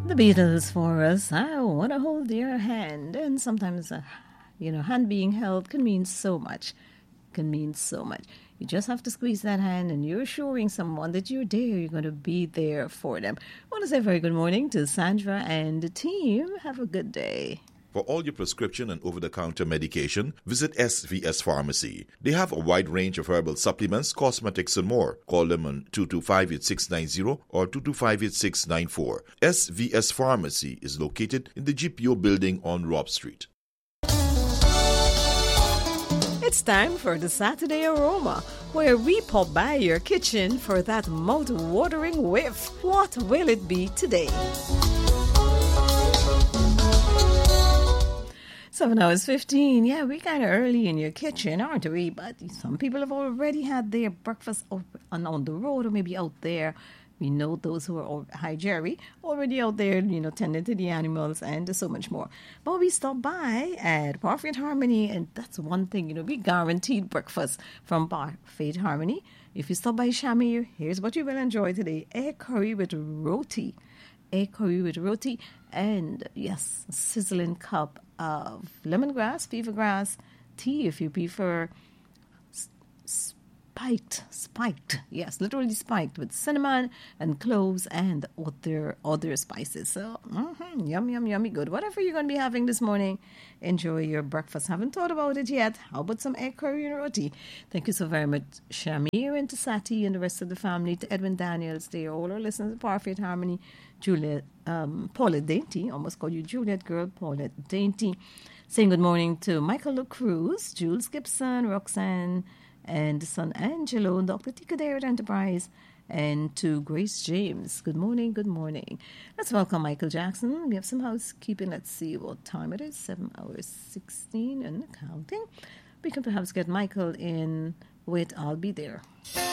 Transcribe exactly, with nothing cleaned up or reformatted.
The Beatles for us. I want to hold your hand. And sometimes, uh, you know, hand being held can mean so much. Can mean so much. You just have to squeeze that hand and you're assuring someone that you're there. You're going to be there for them. I want to say very good morning to Sandra and the team. Have a good day. For all your prescription and over-the-counter medication, visit S V S Pharmacy. They have a wide range of herbal supplements, cosmetics, and more. Call them on two two five, eight six nine zero or two two five, eight six nine four. S V S Pharmacy is located in the G P O building on Rob Street. It's time for the Saturday Aroma, where we pop by your kitchen for that mouth-watering whiff. What will it be today? Seven hours fifteen. Yeah, we're kind of early in your kitchen, aren't we? But some people have already had their breakfast on, on the road or maybe out there. We know those who are, hi Jerry, already out there, you know, tending to the animals and so much more. But we stopped by at Parfait Harmony, and that's one thing, you know, we guaranteed breakfast from Parfait Harmony. If you stop by Shamir, here's what you will enjoy today. Egg curry with roti. Egg curry with roti and, yes, a sizzling cup of lemongrass, fever grass, tea if you prefer, spiked, spiked, yes, literally spiked with cinnamon and cloves and other other spices. So, mm-hmm, yum, yum, yummy good. Whatever you're going to be having this morning, enjoy your breakfast. Haven't thought about it yet. How about some egg curry and roti? Thank you so very much, Shamir and to Sati and the rest of the family, to Edwin Daniels, they are all our listeners to Parfait Harmony, Juliet, um, Paulette Dainty, almost called you Juliet girl, Paulette Dainty. Saying good morning to Michael LaCruz, Jules Gibson, Roxanne, and son Angelo, Doctor Tika Dared Enterprise, and to Grace James. Good morning, good morning. Let's welcome Michael Jackson. We have some housekeeping. Let's see what time it is. seven hours sixteen and counting. We can perhaps get Michael in with I'll Be There.